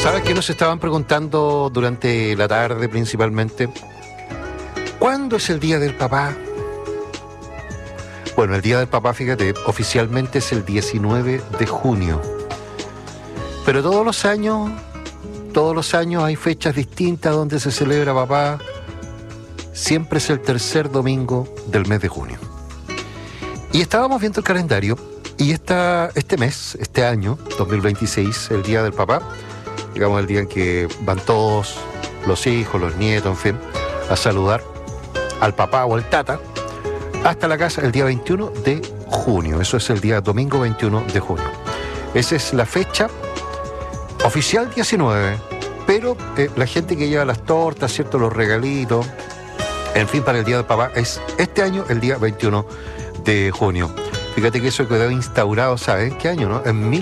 ¿Sabes qué nos estaban preguntando durante la tarde principalmente? ¿Cuándo es el Día del Papá? Bueno, el Día del Papá, fíjate, oficialmente es el 19 de junio. Pero todos los años hay fechas distintas donde se celebra papá. Siempre es el tercer domingo del mes de junio. Y estábamos viendo el calendario y este mes, este año, 2026, el Día del Papá, digamos el día en que van todos los hijos, los nietos, en fin, a saludar al papá o al tata, hasta la casa el día 21 de junio. Eso es el día domingo 21 de junio. Esa es la fecha oficial 19, pero la gente que lleva las tortas, ¿cierto? Los regalitos, en fin, para el Día del Papá es este año el día 21 de junio. Fíjate que eso quedó instaurado, ¿sabes? ¿En qué año, no? En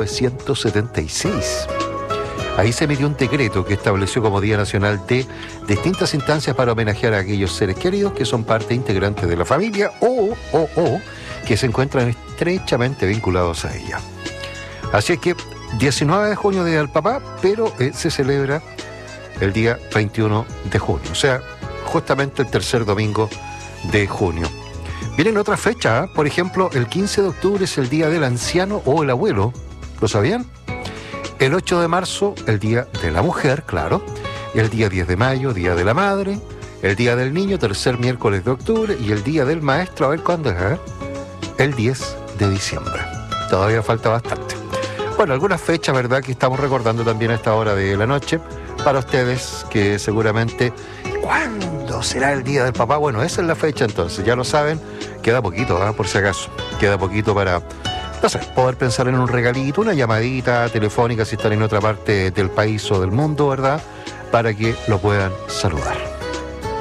1976. Ahí se emitió un decreto que estableció como Día Nacional de distintas instancias para homenajear a aquellos seres queridos que son parte integrante de la familia o que se encuentran estrechamente vinculados a ella. Así es que 19 de junio, Día del Papá, pero se celebra el día 21 de junio, o sea, justamente el tercer domingo de junio. Vienen otras fechas, por ejemplo, el 15 de octubre es el Día del Anciano o el Abuelo, ¿lo sabían? El 8 de marzo, el Día de la Mujer, claro. El día 10 de mayo, Día de la Madre. El Día del Niño, tercer miércoles de octubre. Y el Día del Maestro, a ver cuándo es, el 10 de diciembre. Todavía falta bastante. Bueno, algunas fechas, ¿verdad?, que estamos recordando también a esta hora de la noche. Para ustedes, que seguramente, ¿cuándo será el Día del Papá? Bueno, esa es la fecha entonces, ya lo saben. Queda poquito, por si acaso. Queda poquito para... no sé, poder pensar en un regalito, una llamadita telefónica si están en otra parte del país o del mundo, ¿verdad? Para que lo puedan saludar.